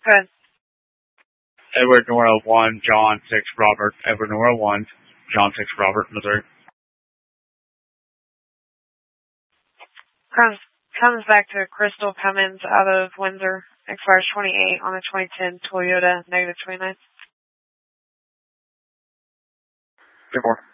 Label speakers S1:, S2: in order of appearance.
S1: Good.
S2: Edward Nora 1, John 6, Robert. Edward Nora 1, John 6, Robert, Missouri.
S1: Comes back to Crystal Cummins out of Windsor. Expires 28 on a 2010 Toyota -29.
S2: 10-4.